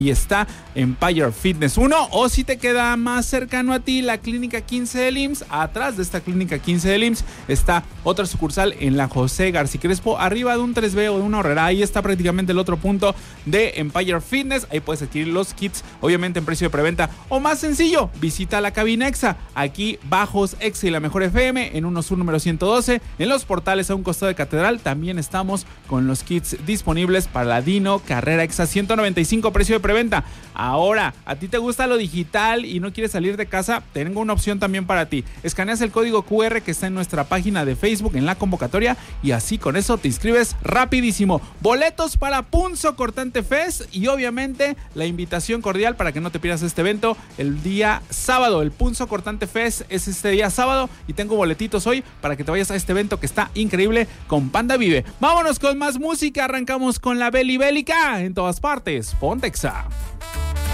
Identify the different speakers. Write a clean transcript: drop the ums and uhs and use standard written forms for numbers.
Speaker 1: y está Empire Fitness 1, o si te queda más cercano a ti, la Clínica 15 del IMSS. Atrás de esta Clínica 15 del IMSS está otra sucursal en la José García Crespo, arriba de un 3B o de una Horrera. Ahí está prácticamente el otro punto de Empire Fitness. Ahí puedes adquirir los kits, obviamente en precio de preventa, o más sencillo, visita la cabina EXA, aquí bajos EXA y la Mejor FM, en Uno Sur número 112, en Los Portales a un costado de Catedral. También estamos con los kits disponibles para la Dino Carrera EXA 195, precio de preventa. Ahora, ¿a ti te gusta lo digital y no quieres salir de casa? Tengo una opción también para ti. Escaneas el código QR que está en nuestra página de Facebook en la convocatoria y así con eso te inscribes rapidísimo. Boletos para Punzo Cortante Fest y obviamente la invitación cordial para que no te pierdas este evento el día sábado. El Punzo Cortante Fest es este día sábado y tengo boletitos hoy para que te vayas a este evento que está increíble con Panda Vive. Vámonos con más música. Arrancamos con la Beli Bélica en todas partes. Ponte EXA.